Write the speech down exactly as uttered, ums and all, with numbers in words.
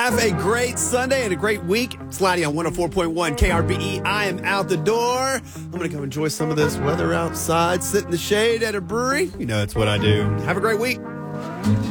Have a great Sunday and a great week. It's Lottie on one oh four point one K R B E. I am out the door. I'm going to go enjoy some of this weather outside, sit in the shade at a brewery. You know, it's what I do. Have a great week.